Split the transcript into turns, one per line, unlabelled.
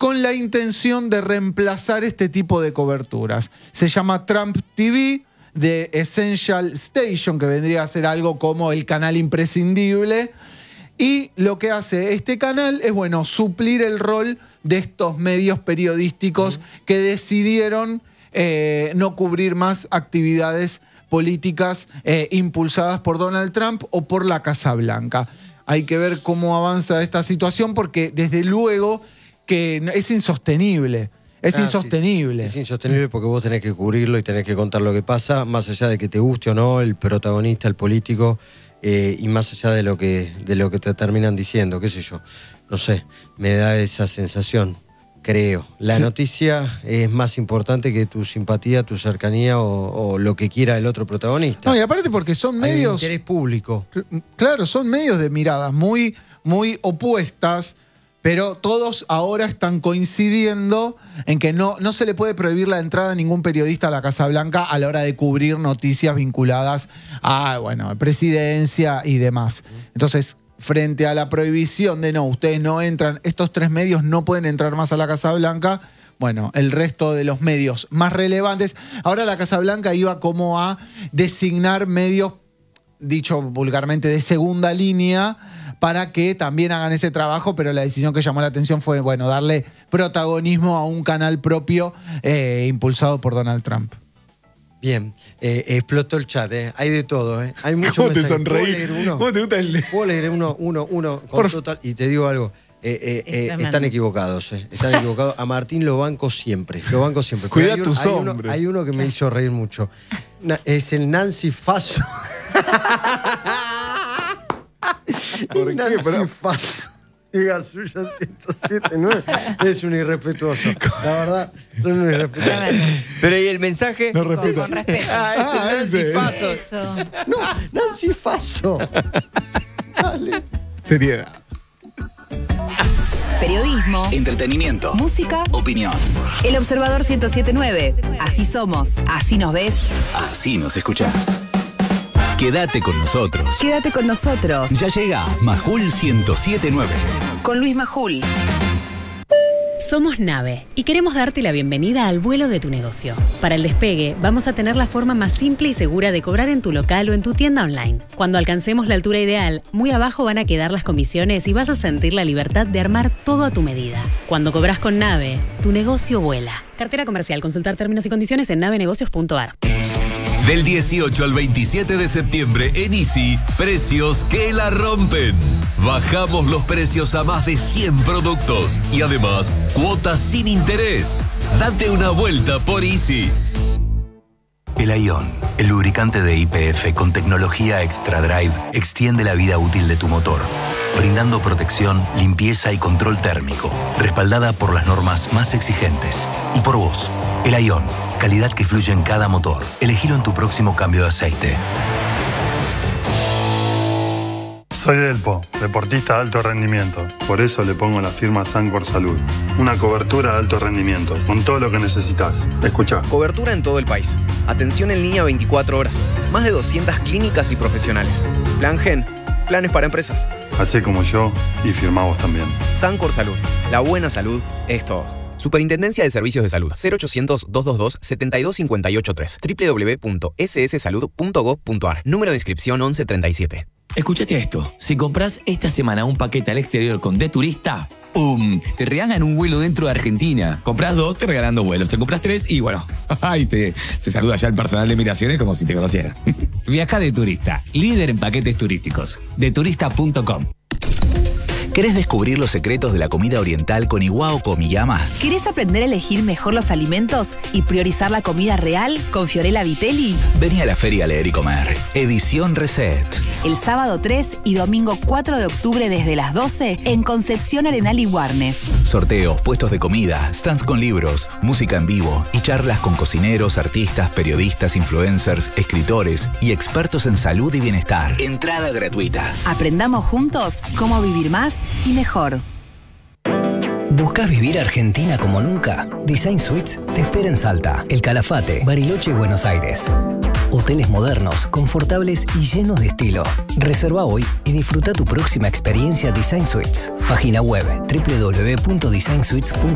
con la intención de reemplazar este tipo de coberturas. Se llama Trump TV, de Essential Station, que vendría a ser algo como el canal imprescindible. Y lo que hace este canal es, bueno, suplir el rol de estos medios periodísticos que decidieron no cubrir más actividades políticas impulsadas por Donald Trump o por la Casa Blanca. Hay que ver cómo avanza esta situación porque desde luego que es insostenible. Es insostenible.
Sí. Es insostenible porque vos tenés que cubrirlo y tenés que contar lo que pasa, más allá de que te guste o no el protagonista, el político, y más allá de lo que te terminan diciendo, qué sé yo. No sé, me da esa sensación, creo. La noticia es más importante que tu simpatía, tu cercanía o lo que quiera el otro protagonista.
No, y aparte porque son medios...
Hay interés público.
Claro, son medios de miradas muy, muy opuestas, pero todos ahora están coincidiendo en que no se le puede prohibir la entrada a ningún periodista a la Casa Blanca a la hora de cubrir noticias vinculadas a, bueno, presidencia y demás. Entonces, frente a la prohibición de ustedes no entran, estos 3 medios no pueden entrar más a la Casa Blanca, bueno, el resto de los medios más relevantes. Ahora la Casa Blanca iba como a designar medios, dicho vulgarmente, de segunda línea, para que también hagan ese trabajo, pero la decisión que llamó la atención fue, bueno, darle protagonismo a un canal propio impulsado por Donald Trump.
Bien, explotó el chat, hay de todo, hay mucho
¿Cómo te
mensaje.
sonreí? ¿Cómo te gusta el...?
Puedo leer uno con total, y te digo algo, están equivocados, están equivocados. A Martín lo banco siempre,
Cuida tus hombres.
Hay uno que me hizo reír mucho, es el Nancy Faso.
¿Por qué?
Nancy Faso. Liga Suya 107.9. Es un irrespetuoso. La verdad, es un irrespetuoso.
Pero ¿y el mensaje?
No respeto.
Con respeto.
Es el Nancy Faso.
Eso.
No, Nancy Faso. Dale.
Seriedad.
Periodismo,
Entretenimiento,
música,
opinión.
El Observador 107.9. Así somos, así nos ves.
Así nos escuchás. Quédate con nosotros.
Quédate con nosotros.
Ya llega Majul 107.9.
Con Luis Majul.
Somos Nave y queremos darte la bienvenida al vuelo de tu negocio. Para el despegue, vamos a tener la forma más simple y segura de cobrar en tu local o en tu tienda online. Cuando alcancemos la altura ideal, muy abajo van a quedar las comisiones y vas a sentir la libertad de armar todo a tu medida. Cuando cobras con Nave, tu negocio vuela. Cartera comercial. Consultar términos y condiciones en navenegocios.ar.
Del 18 al 27 de septiembre en Easy, precios que la rompen. Bajamos los precios a más de 100 productos y además cuotas sin interés. Date una vuelta por Easy.
El Ion, el lubricante de YPF con tecnología Extra Drive, extiende la vida útil de tu motor, brindando protección, limpieza y control térmico, respaldada por las normas más exigentes. Y por vos, el Ion, calidad que fluye en cada motor. Elegilo en tu próximo cambio de aceite.
Soy Delpo, deportista de alto rendimiento. Por eso le pongo la firma Sancor Salud. Una cobertura de alto rendimiento, con todo lo que necesitas. Escuchá.
Cobertura en todo el país. Atención en línea 24 horas. Más de 200 clínicas y profesionales. Plan Gen. Planes para empresas.
Hacé como yo y firmá vos también.
Sancor Salud. La buena salud es todo. Superintendencia de Servicios de Salud. 0800-222-72583. www.sssalud.gov.ar. Número de inscripción 1137.
Escúchate esto. Si compras esta semana un paquete al exterior con De Turista, ¡pum! Te regalan un vuelo dentro de Argentina. Compras 2, te regalan 2 vuelos. Te compras 3 y bueno, ay, te saluda ya el personal de migraciones como si te conociera. Viaja De Turista, líder en paquetes turísticos. Deturista.com.
¿Querés descubrir los secretos de la comida oriental con Iwao Komiyama?
¿Querés aprender a elegir mejor los alimentos y priorizar la comida real con Fiorella Vitelli?
Vení a la Feria Leer y Comer, edición Reset.
El sábado 3 y domingo 4 de octubre desde las 12 en Concepción Arenal y Warnes.
Sorteos, puestos de comida, stands con libros, música en vivo y charlas con cocineros, artistas, periodistas, influencers, escritores y expertos en salud y bienestar. Entrada gratuita.
Aprendamos juntos cómo vivir más y mejor.
¿Buscas vivir Argentina como nunca? Design Suites te espera en Salta, El Calafate, Bariloche y Buenos Aires. Hoteles modernos, confortables y llenos de estilo. Reserva hoy y disfruta tu próxima experiencia Design Suites. Página web www.designsuites.com.